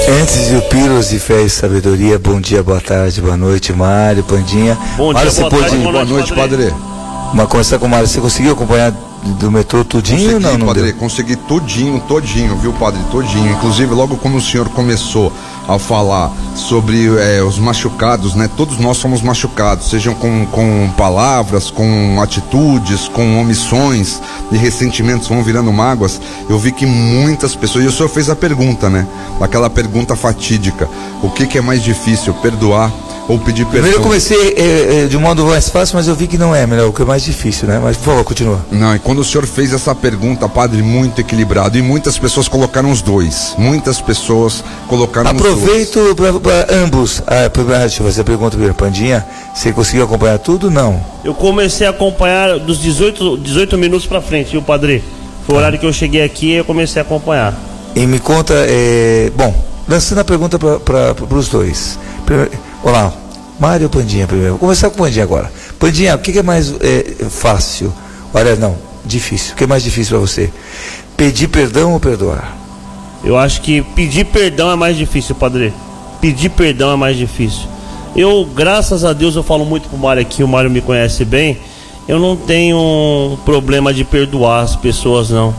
Antes de Pílulas de Fé e Sabedoria, bom dia, boa tarde, boa noite, Mário, Pandinha. Bom Mário, dia, boa noite, padre. Mas começar com o Mário, você conseguiu acompanhar do metrô tudinho? Consegui, não padre, deu? consegui todinho, viu, padre, todinho. Inclusive, logo quando o senhor começou a falar sobre os machucados, né? Todos nós somos machucados, sejam com palavras, com atitudes, com omissões e ressentimentos vão virando mágoas. Eu vi que muitas pessoas, e o senhor fez a pergunta, né? Aquela pergunta fatídica: o que é mais difícil, perdoar ou pedir perdão? Primeiro eu comecei de um modo mais fácil, mas eu vi que não é, melhor, o que é mais difícil, né? Mas, por favor, continua. Não, e quando o senhor fez essa pergunta, padre, muito equilibrado, e muitas pessoas colocaram os dois. Muitas pessoas colocaram os dois. Aproveito para ambos. Deixa eu fazer a pergunta para Pandinha. Você conseguiu acompanhar tudo? Não. Eu comecei a acompanhar dos 18 minutos pra frente, viu, padre? Foi o horário que eu cheguei aqui e eu comecei a acompanhar. E me conta, bom, lançando a pergunta para os dois. Olá, Mário ou Pandinha primeiro? Vou começar com Pandinha agora. Pandinha, o que é mais fácil? Olha, não, difícil. O que é mais difícil para você? Pedir perdão ou perdoar? Eu acho que pedir perdão é mais difícil, padre. Pedir perdão é mais difícil. Eu, graças a Deus, eu falo muito pro Mário aqui, o Mário me conhece bem. Eu não tenho problema de perdoar as pessoas, não.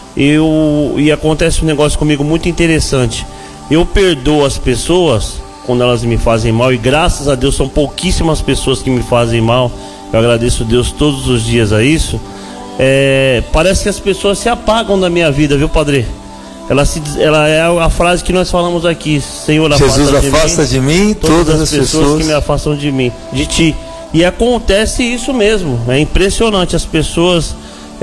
E acontece um negócio comigo muito interessante. Eu perdoo as pessoas quando elas me fazem mal, e graças a Deus são pouquíssimas pessoas que me fazem mal. Eu agradeço a Deus todos os dias a isso. Parece que as pessoas se apagam da minha vida, viu, padre? Ela é a frase que nós falamos aqui: Senhor, Jesus, afasta de mim todas as pessoas que me afastam de mim, de ti. E acontece isso mesmo, é impressionante. As pessoas,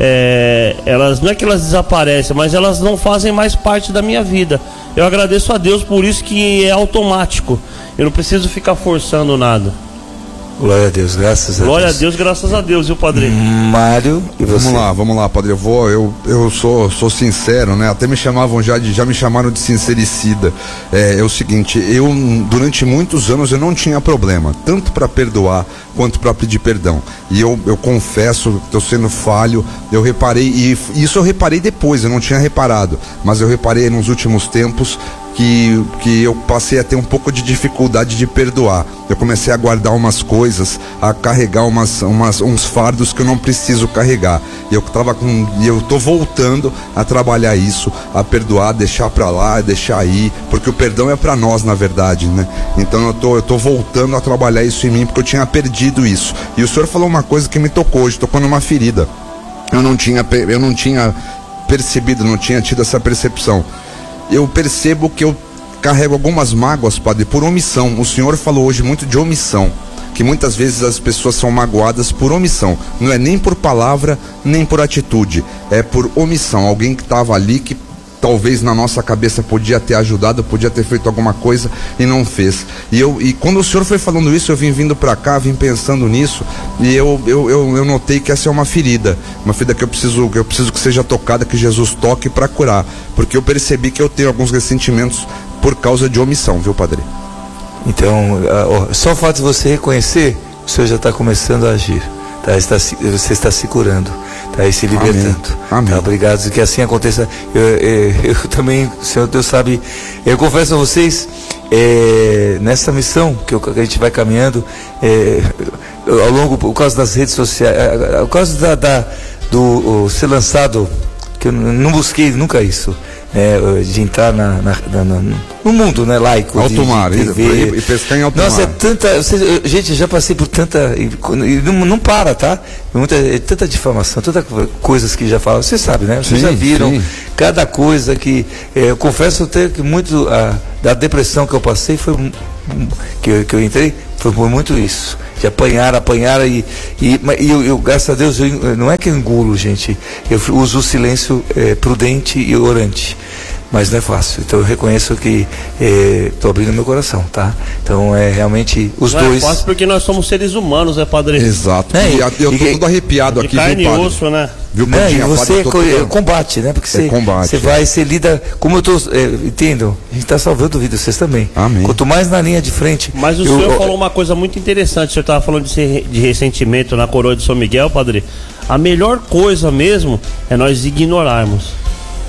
elas não é que elas desaparecem, mas elas não fazem mais parte da minha vida. Eu agradeço a Deus por isso, que é automático. Eu não preciso ficar forçando nada. Glória a Deus, graças a Deus. Glória a Deus, graças a Deus, viu, padre? Mário, e você? Vamos lá, padre. Eu sou sincero, né? Até me chamavam já me chamaram de sincericida. É o seguinte, eu durante muitos anos eu não tinha problema, tanto para perdoar quanto para pedir perdão. E eu confesso, estou sendo falho. Eu reparei, e isso eu reparei depois, eu não tinha reparado, mas eu reparei nos últimos tempos que eu passei a ter um pouco de dificuldade de perdoar. Eu comecei a guardar umas coisas, a carregar uns fardos que eu não preciso carregar. E eu tô voltando a trabalhar isso, a perdoar, deixar pra lá, deixar aí, porque o perdão é pra nós, na verdade, né? Então eu tô voltando a trabalhar isso em mim, porque eu tinha perdido isso. E o senhor falou uma coisa que me tocou hoje, tocou numa ferida. Eu não tinha percebido, não tinha tido essa percepção. Eu percebo que eu carrego algumas mágoas, padre, por omissão. O senhor falou hoje muito de omissão, que muitas vezes as pessoas são magoadas por omissão. Não é nem por palavra, nem por atitude, é por omissão. Alguém que estava ali, que talvez na nossa cabeça podia ter ajudado, podia ter feito alguma coisa e não fez. E quando o senhor foi falando isso, eu vindo pra cá, vim pensando nisso, e eu notei que essa é uma ferida que eu preciso que seja tocada, que Jesus toque para curar, porque eu percebi que eu tenho alguns ressentimentos por causa de omissão, viu, padre? Então, só o fato de você reconhecer, o senhor já está começando a agir, tá? Você está se curando, tá? E se libertando. Amém. Tá? Obrigado, que assim aconteça. Eu também, o Senhor Deus sabe, eu confesso a vocês, nessa missão que a gente vai caminhando, ao longo, por causa das redes sociais, por causa do ser lançado, que eu não busquei nunca isso, de entrar no mundo, né, laico, alto mar, e pescar em alto mar. Nossa, gente, já passei por tanta, e não para, tá? Tanta difamação, tantas coisas que já falam, vocês sabem, né? Vocês já viram, sim. Cada coisa que, eu confesso até que muito da depressão que eu passei que eu entrei, foi por muito isso, de apanhar e eu, graças a Deus, não é que eu engulo, gente, eu uso o silêncio prudente e orante, mas não é fácil. Então eu reconheço que estou abrindo meu coração, tá? Então realmente os não dois. Não é fácil porque nós somos seres humanos, né, padre? Exato. Eu tô todo arrepiado aqui, carne viu, padre? E osso, né? Viu, e você combate, né? Porque você lida, como eu estou, entendo, a gente está salvando vidas, vocês também. Amém. Quanto mais na linha de frente. Mas o senhor falou uma coisa muito interessante, o senhor estava falando de ressentimento na coroa de São Miguel, padre. A melhor coisa mesmo é nós ignorarmos.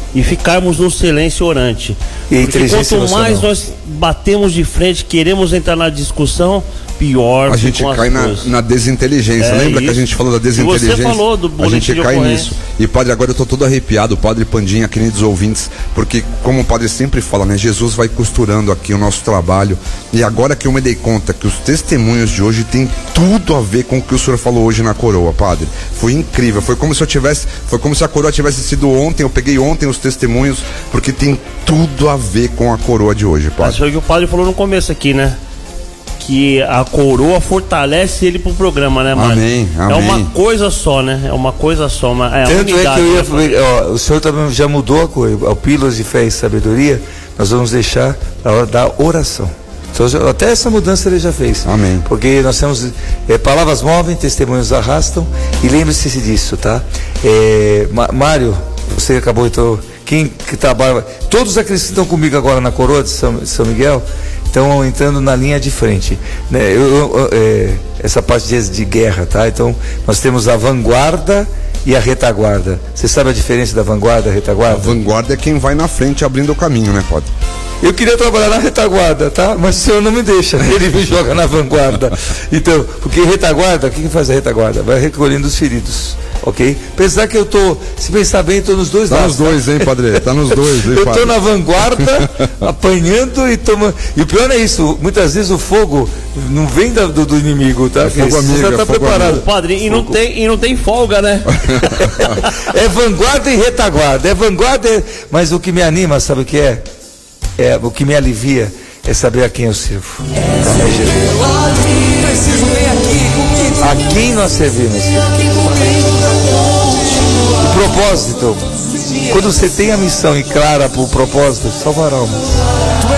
e ficarmos no silêncio orante. E porque quanto mais nós batemos de frente, queremos entrar na discussão, pior a gente cai na desinteligência. Lembra que a gente falou da desinteligência? Você falou do a gente cai nisso. E padre, agora eu tô todo arrepiado, padre Pandinha, queridos ouvintes, porque como o padre sempre fala, né, Jesus vai costurando aqui o nosso trabalho. E agora que eu me dei conta que os testemunhos de hoje têm tudo a ver com o que o senhor falou hoje na coroa, padre. Foi incrível, foi como se a coroa tivesse sido ontem. Eu peguei ontem os testemunhos, porque tem tudo a ver com a coroa de hoje, padre. Mas foi o que o padre falou no começo aqui, né? Que a coroa fortalece ele pro programa, né, mano? Amém, amém. É uma coisa só, né? É uma coisa só. Tanto é que o senhor também já mudou a coisa. Ao Pílulas de Fé e Sabedoria, nós vamos deixar a hora da oração. Então, até essa mudança ele já fez. Amém. Porque nós temos palavras movem, testemunhos arrastam. E lembre-se disso, tá? Mário, você acabou então. Quem que trabalha, todos aqueles que estão comigo agora na coroa de São Miguel estão entrando na linha de frente, né? Essa parte de guerra, tá? Então nós temos a vanguarda e a retaguarda. Você sabe a diferença da vanguarda e a retaguarda? A vanguarda é quem vai na frente abrindo o caminho, né, padre? Eu queria trabalhar na retaguarda, tá? Mas o senhor não me deixa, né? Ele me joga na vanguarda. Então, porque retaguarda, o que faz a retaguarda? Vai recolhendo os feridos, ok? Apesar que eu tô, se pensar bem, tô nos dois lados. Tá nos dois, hein, padre? Tá nos dois, hein, eu padre? tô na vanguarda, apanhando e tomando. E o pior é isso, muitas vezes o fogo não vem do inimigo, tá? Fogo amigo, você tá preparado. Amigo. Padre, e não tem folga, né? É vanguarda e retaguarda. É vanguarda, mas o que me anima, sabe o que é? O que me alivia é saber a quem eu sirvo. É Jesus. A quem nós servimos? O propósito. Quando você tem a missão e clara para o propósito, salvar almas.